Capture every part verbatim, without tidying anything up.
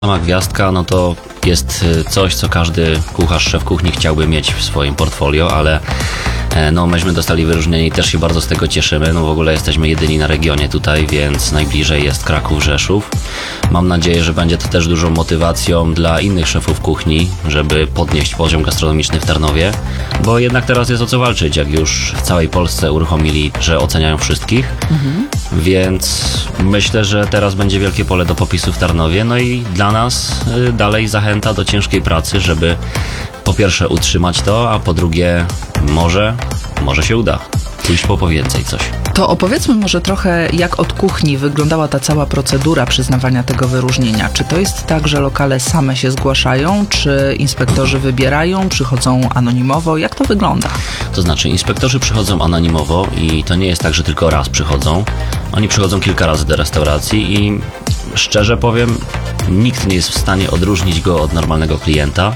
Sama gwiazdka, no to jest coś, co każdy kucharz, szef kuchni chciałby mieć w swoim portfolio, ale no myśmy dostali wyróżnienie i też się bardzo z tego cieszymy. No w ogóle jesteśmy jedyni na regionie tutaj, więc najbliżej jest Kraków, Rzeszów. Mam nadzieję, że będzie to też dużą motywacją dla innych szefów kuchni, żeby podnieść poziom gastronomiczny w Tarnowie, bo jednak teraz jest o co walczyć, jak już w całej Polsce uruchomili, że oceniają wszystkich, mhm. więc myślę, że teraz będzie wielkie pole do popisu w Tarnowie, no i dla nas y, dalej zachęta do ciężkiej pracy, żeby po pierwsze utrzymać to, a po drugie może, może się uda pójść po więcej coś. To opowiedzmy może trochę, jak od kuchni wyglądała ta cała procedura przyznawania tego wyróżnienia. Czy to jest tak, że lokale same się zgłaszają, czy inspektorzy wybierają, przychodzą anonimowo? Jak to wygląda? To znaczy, inspektorzy przychodzą anonimowo i to nie jest tak, że tylko raz przychodzą. Oni przychodzą kilka razy do restauracji i szczerze powiem, nikt nie jest w stanie odróżnić go od normalnego klienta.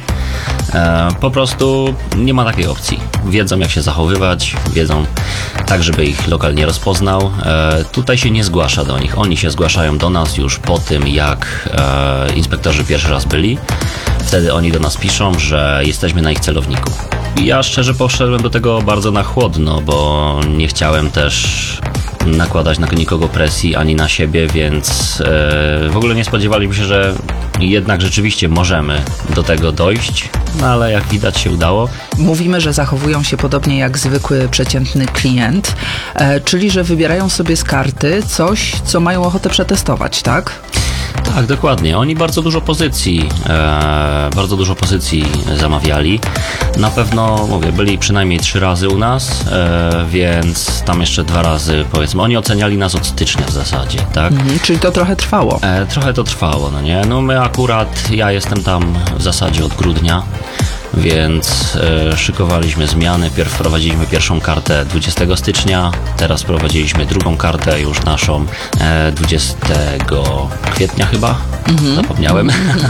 E, po prostu nie ma takiej opcji. Wiedzą, jak się zachowywać, wiedzą tak, żeby ich lokal nie rozpoznał. E, tutaj się nie zgłasza do nich. Oni się zgłaszają do nas już po tym, jak e, inspektorzy pierwszy raz byli. Wtedy oni do nas piszą, że jesteśmy na ich celowniku. Ja szczerze poszedłem do tego bardzo na chłodno, bo nie chciałem też nakładać na nikogo presji, ani na siebie, więc e, w ogóle nie spodziewaliśmy się, że jednak rzeczywiście możemy do tego dojść, no ale jak widać się udało. Mówimy, że zachowują się podobnie jak zwykły, przeciętny klient, e, czyli że wybierają sobie z karty coś, co mają ochotę przetestować, tak? Tak, dokładnie. Oni bardzo dużo pozycji, e, bardzo dużo pozycji zamawiali. Na pewno, mówię, byli przynajmniej trzy razy u nas, e, więc tam jeszcze dwa razy, powiedzmy, oni oceniali nas od stycznia w zasadzie, tak? Mhm, czyli to trochę trwało. E, trochę to trwało, no nie? No my akurat, ja jestem tam w zasadzie od grudnia, więc e, szykowaliśmy zmiany. Pierw wprowadziliśmy pierwszą kartę dwudziestego stycznia, teraz wprowadziliśmy drugą kartę już naszą e, dwudziestego kwietnia chyba, mhm. zapomniałem,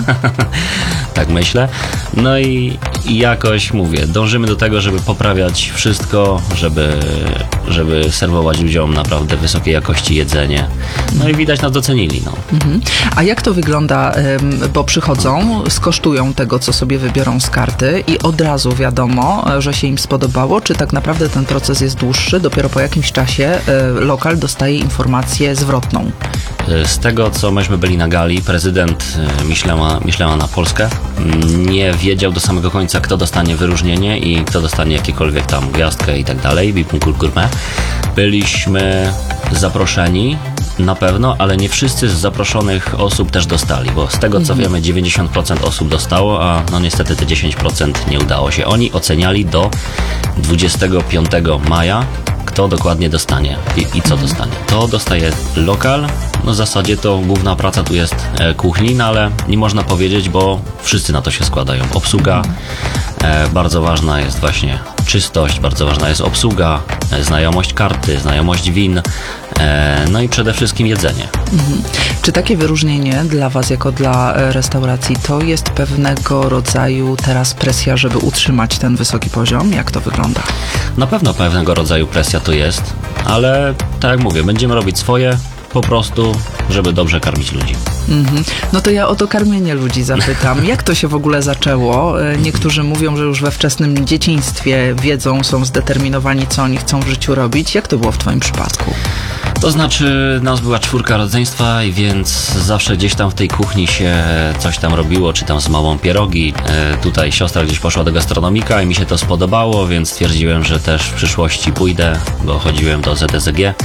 tak myślę. No i, i jakoś mówię, dążymy do tego, żeby poprawiać wszystko, żeby, żeby serwować ludziom naprawdę wysokiej jakości jedzenie. No i widać nas docenili. No. Mhm. A jak to wygląda, bo przychodzą, skosztują tego, co sobie wybiorą z karty i od razu wiadomo, że się im spodobało, czy tak naprawdę ten proces jest dłuższy, dopiero po jakimś czasie lokal dostaje informację zwrotną? Z tego, co myśmy byli na gali, prezydent Michelina, Michelina na Polskę nie wiedział do samego końca, kto dostanie wyróżnienie i kto dostanie jakiekolwiek tam gwiazdkę i tak dalej, Bipunkult Gourmet. Byliśmy zaproszeni na pewno, ale nie wszyscy z zaproszonych osób też dostali, bo z tego co mhm. wiemy dziewięćdziesiąt procent osób dostało, a no niestety te dziesięć procent nie udało się. Oni oceniali do dwudziestego piątego maja, kto dokładnie dostanie i, i co dostanie. To dostaje lokal, no w zasadzie to główna praca tu jest e, kuchni, no ale nie można powiedzieć, bo wszyscy na to się składają. Obsługa, e, bardzo ważna jest właśnie czystość, bardzo ważna jest obsługa, e, znajomość karty, znajomość win, e, no i przede wszystkim jedzenie. Mhm. Czy takie wyróżnienie dla Was, jako dla restauracji, to jest pewnego rodzaju teraz presja, żeby utrzymać ten wysoki poziom? Jak to wygląda? Na pewno pewnego rodzaju presja to jest, ale tak jak mówię, będziemy robić swoje, po prostu, żeby dobrze karmić ludzi. Mm-hmm. No to ja o to karmienie ludzi zapytam. Jak to się w ogóle zaczęło? Niektórzy mówią, że już we wczesnym dzieciństwie wiedzą, są zdeterminowani, co oni chcą w życiu robić. Jak to było w Twoim przypadku? To znaczy, nas była czwórka rodzeństwa i więc zawsze gdzieś tam w tej kuchni się coś tam robiło, czy tam z mamą pierogi. E, tutaj siostra gdzieś poszła do gastronomika i mi się to spodobało, więc stwierdziłem, że też w przyszłości pójdę, bo chodziłem do Z S G.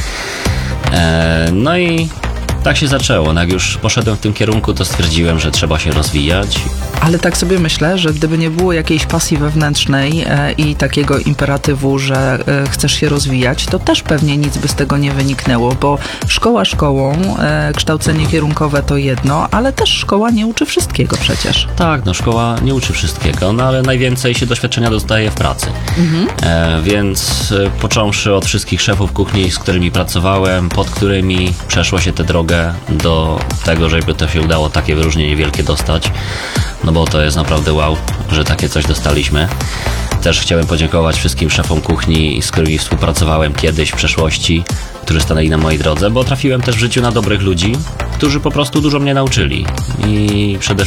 E, no i tak się zaczęło. No jak już poszedłem w tym kierunku, to stwierdziłem, że trzeba się rozwijać. Ale tak sobie myślę, że gdyby nie było jakiejś pasji wewnętrznej e, i takiego imperatywu, że e, chcesz się rozwijać, to też pewnie nic by z tego nie wyniknęło, bo szkoła szkołą, e, kształcenie kierunkowe to jedno, ale też szkoła nie uczy wszystkiego przecież. Tak, no szkoła nie uczy wszystkiego, no ale najwięcej się doświadczenia dostaje w pracy. Mhm. E, więc e, począwszy od wszystkich szefów kuchni, z którymi pracowałem, pod którymi przeszło się tę drogę do tego, żeby to się udało takie wyróżnienie wielkie dostać. No bo to jest naprawdę wow, że takie coś dostaliśmy. Też chciałem podziękować wszystkim szefom kuchni, z którymi współpracowałem kiedyś w przeszłości, którzy stanęli na mojej drodze, bo trafiłem też w życiu na dobrych ludzi, którzy po prostu dużo mnie nauczyli. I przede wszystkim